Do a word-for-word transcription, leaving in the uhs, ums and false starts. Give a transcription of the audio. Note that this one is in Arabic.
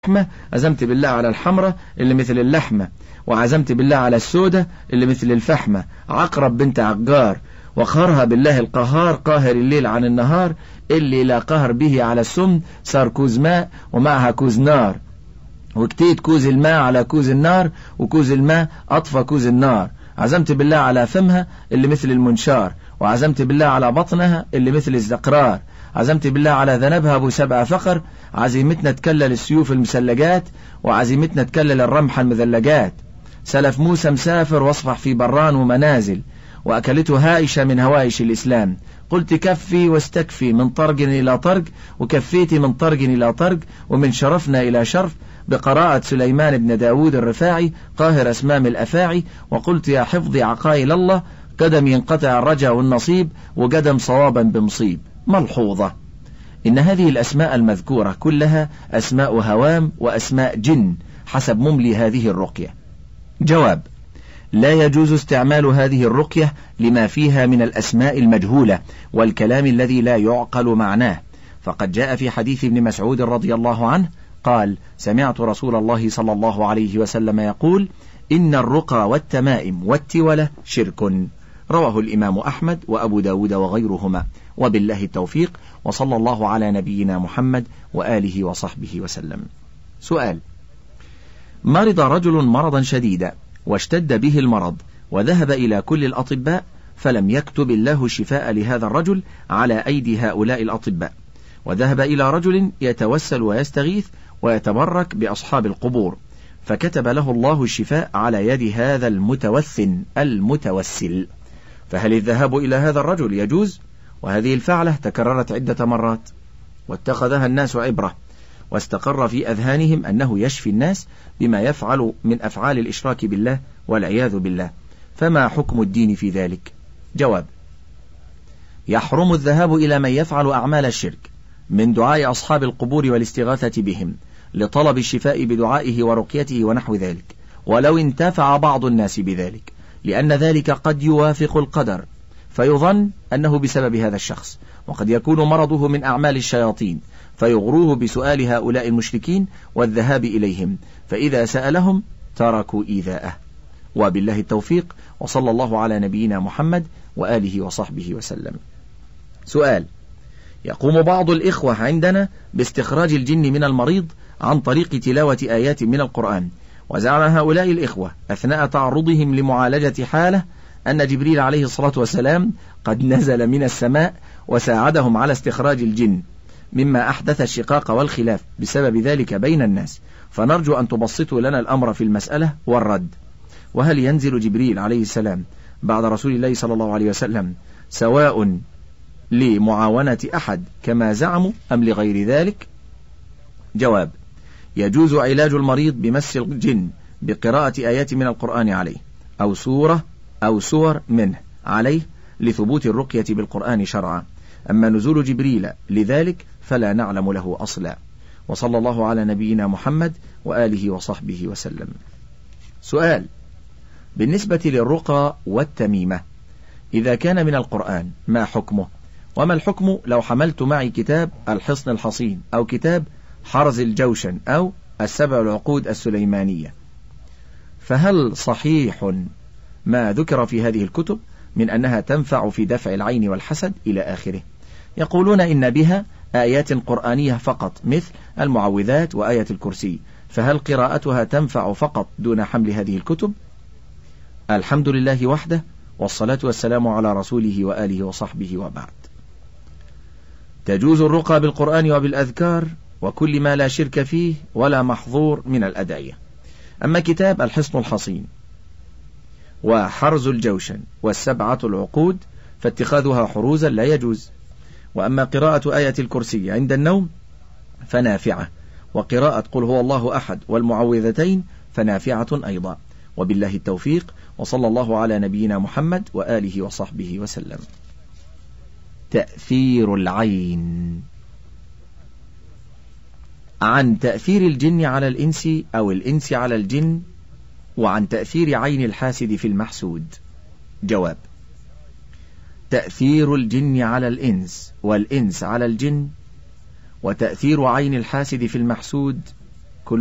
اللحمة عزمت بالله على الحمرة اللي مثل اللحمة، وعزمت بالله على السودة اللي مثل الفحمة. عقرب بنت عقار، وقهرها بالله القهار قاهر الليل عن النهار، اللي لا قهر به على السم صار كوز ماء ومعها كوز نار، وكتيت كوز الماء على كوز النار، وكوز الماء أطفى كوز النار. عزمت بالله على فمها اللي مثل المنشار، وعزمت بالله على بطنها اللي مثل الزقرار. عزمت بالله على ذنبها أبو سبع فقر، عزيمتنا تكلل السيوف المسلجات، وعزيمتنا تكلل الرمح المذلجات. سلف موسى مسافر واصفح في بران ومنازل، وأكلته هائشة من هوائش الإسلام. قلت كفي واستكفي من طرق إلى طرق، وكفيتي من طرق إلى طرق، ومن شرفنا إلى شرف، بقراءة سليمان بن داود الرفاعي قاهر أسمام الأفاعي. وقلت يا حفظي عقائل الله، قدم ينقطع الرجا والنصيب، وقدم صوابا بمصيب. ملحوظة: إن هذه الأسماء المذكورة كلها أسماء هوام وأسماء جن حسب مملي هذه الرقية. جواب: لا يجوز استعمال هذه الرقية لما فيها من الأسماء المجهولة والكلام الذي لا يعقل معناه، فقد جاء في حديث ابن مسعود رضي الله عنه قال: سمعت رسول الله صلى الله عليه وسلم يقول: إن الرقى والتمائم والتولة شرك. رواه الإمام أحمد وأبو داود وغيرهما، وبالله التوفيق، وصلى الله على نبينا محمد وآله وصحبه وسلم. سؤال: مرض رجل مرضا شديدا واشتد به المرض، وذهب إلى كل الأطباء، فلم يكتب الله الشفاء لهذا الرجل على أيدي هؤلاء الأطباء، وذهب إلى رجل يتوسل ويستغيث ويتبرك بأصحاب القبور، فكتب له الله الشفاء على يد هذا المتوثن المتوسل، فهل الذهاب إلى هذا الرجل يجوز؟ وهذه الفعلة تكررت عدة مرات، واتخذها الناس عبرة، واستقر في أذهانهم أنه يشفي الناس بما يفعل من أفعال الإشراك بالله والعياذ بالله، فما حكم الدين في ذلك؟ جواب: يحرم الذهاب إلى من يفعل أعمال الشرك من دعاء أصحاب القبور والاستغاثة بهم لطلب الشفاء بدعائه ورقيته ونحو ذلك، ولو انتفع بعض الناس بذلك، لأن ذلك قد يوافق القدر، فيظن أنه بسبب هذا الشخص، وقد يكون مرضه من أعمال الشياطين، فيغروه بسؤال هؤلاء المشركين والذهاب إليهم، فإذا سألهم تركوا إيذاءه. وبالله التوفيق، وصلى الله على نبينا محمد وآله وصحبه وسلم. سؤال: يقوم بعض الإخوة عندنا باستخراج الجن من المريض عن طريق تلاوة آيات من القرآن، وزعم هؤلاء الإخوة أثناء تعرضهم لمعالجة حالة أن جبريل عليه الصلاة والسلام قد نزل من السماء وساعدهم على استخراج الجن، مما أحدث الشقاق والخلاف بسبب ذلك بين الناس، فنرجو أن تبسطوا لنا الأمر في المسألة والرد. وهل ينزل جبريل عليه السلام بعد رسول الله صلى الله عليه وسلم سواء لمعاونة أحد كما زعموا أم لغير ذلك؟ جواب: يجوز علاج المريض بمس الجن بقراءة آيات من القرآن عليه، أو سورة أو سور منه عليه، لثبوت الرقية بالقرآن شرعا. أما نزول جبريل لذلك فلا نعلم له أصلا. وصلى الله على نبينا محمد وآله وصحبه وسلم. سؤال: بالنسبة للرقى والتميمة، إذا كان من القرآن ما حكمه؟ وما الحكم لو حملت معي كتاب الحصن الحصين، أو كتاب حرز الجوشن، أو السبع العقود السليمانية؟ فهل صحيح ما ذكر في هذه الكتب من أنها تنفع في دفع العين والحسد إلى آخره؟ يقولون إن بها آيات قرآنية فقط مثل المعوذات وآية الكرسي، فهل قراءتها تنفع فقط دون حمل هذه الكتب؟ الحمد لله وحده، والصلاة والسلام على رسوله وآله وصحبه، وبعد. تجوز الرقى بالقرآن وبالأذكار وكل ما لا شرك فيه ولا محظور من الأدعية. أما كتاب الحصن الحصين وحرز الجوشن والسبعة العقود فاتخاذها حروزا لا يجوز. وأما قراءة آية الكرسي عند النوم فنافعة، وقراءة قل هو الله أحد والمعوذتين فنافعة أيضا. وبالله التوفيق، وصلى الله على نبينا محمد وآله وصحبه وسلم. تأثير العين. عن تأثير الجن على الإنس أو الإنس على الجن، وعن تأثير عين الحاسد في المحسود. جواب: تأثير الجن على الإنس والإنس على الجن وتأثير عين الحاسد في المحسود